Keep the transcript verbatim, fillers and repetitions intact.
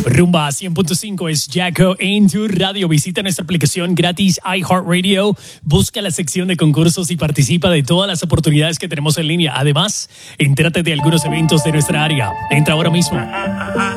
Rumba cien punto cinco es Jacko en tu radio. Visita nuestra aplicación gratis iHeartRadio. Busca la sección de concursos y participa de todas las oportunidades que tenemos en línea. Además, entérate de algunos eventos de nuestra área. Entra ahora mismo.